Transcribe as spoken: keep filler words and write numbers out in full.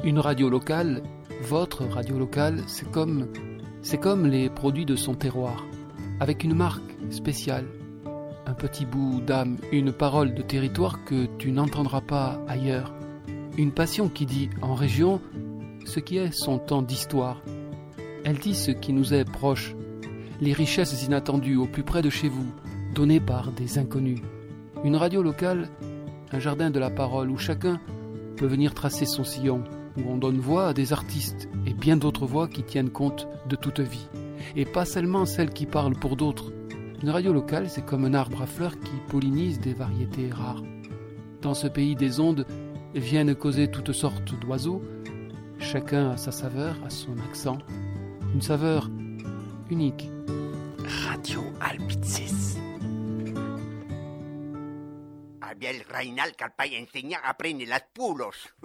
Une radio locale, votre radio locale, c'est comme, c'est comme les produits de son terroir, avec une marque spéciale, un petit bout d'âme, une parole de territoire que tu n'entendras pas ailleurs, une passion qui dit en région ce qui est son temps d'histoire. Elle dit ce qui nous est proche, les richesses inattendues au plus près de chez vous, données par des inconnus. Une radio locale, un jardin de la parole où chacun peut venir tracer son sillon, où on donne voix à des artistes et bien d'autres voix qui tiennent compte de toute vie. Et pas seulement celles qui parlent pour d'autres. Une radio locale, c'est comme un arbre à fleurs qui pollinise des variétés rares. Dans ce pays des ondes viennent causer toutes sortes d'oiseaux. Chacun a sa saveur, a son accent. Une saveur unique. Radio Alpices. Había el reinal que al pay enseña aprende las pulos.